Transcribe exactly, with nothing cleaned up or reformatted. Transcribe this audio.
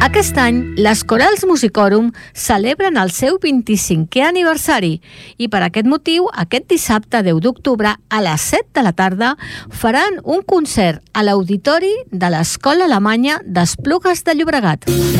Aquest any, les Corals Musicorum celebren el seu vint-i-cinquè aniversari i per aquest motiu, aquest dissabte deu d'octubre a les set de la tarda faran un concert a l'auditori de l'Escola Alemanya d'Esplugues de Llobregat.